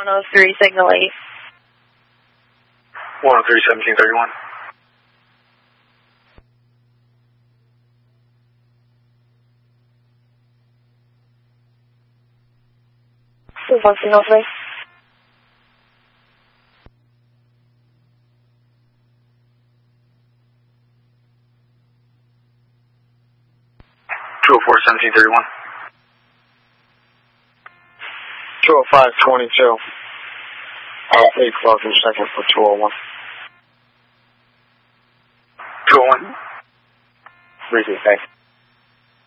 103, signal 8. 103, 1731. Signal 3. 204, 1731. 205-22. 8 closing second for 201. 201. Repeat, thanks.